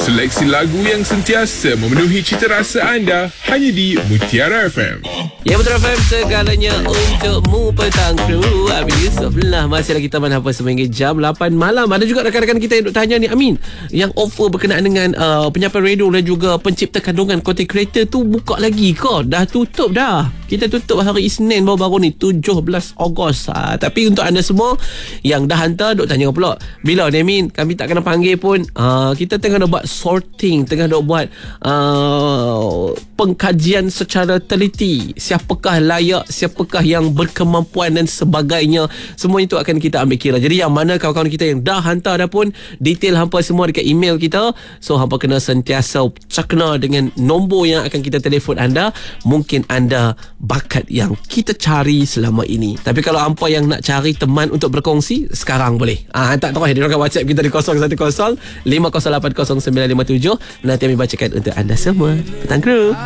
Seleksi lagu yang sentiasa memenuhi cita rasa anda hanya di Mutiara FM. Ya, Mutiara FM, segalanya untukmu petang kru. Amin Yusof lah. Masih lagi Taman Hafaz seminggu jam 8 malam. Ada juga rakan-rakan kita yang duk tanya ni, Amin, yang offer berkenaan dengan penyiaran radio dan juga pencipta kandungan content creator tu buka lagi ke? Dah tutup dah. Kita tutup hari Isnin baru-baru ni 17 Ogos. Tapi untuk anda semua yang dah hantar, duk tanya pula, bila ni, Amin? Kami tak kena panggil pun. Kita tengah nak buat sorting, tengah nak buat pengkajian secara teliti. Siapakah layak, siapakah yang berkemampuan dan sebagainya. Semua itu akan kita ambil kira. Jadi yang mana kawan-kawan kita yang dah hantar dah pun, detail hampa semua dekat email kita. So hampa kena sentiasa cakna dengan nombor yang akan kita telefon anda. Mungkin anda bakat yang kita cari selama ini. Tapi kalau hampa yang nak cari teman untuk berkongsi, sekarang boleh. Hantar terus di rakam WhatsApp kita di 010 5080957. Nanti kami bacakan untuk anda semua. Petang Kru.